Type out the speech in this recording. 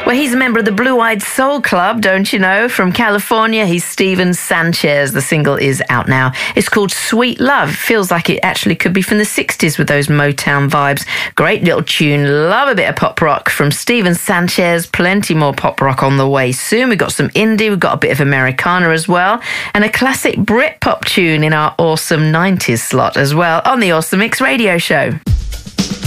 Well, he's a member of the Blue Eyed Soul Club, don't you know? From California, he's Steven Sanchez. The single is out now. It's called Sweet Love. Feels like it actually could be from the 60s with those Motown vibes. Great little tune. Love a bit of pop rock from Steven Sanchez. Plenty more pop rock on the way soon. We've got some indie. We've got a bit of Americana as well. And a classic Brit pop tune in our awesome 90s slot as well on the Awesome Mix Radio Show.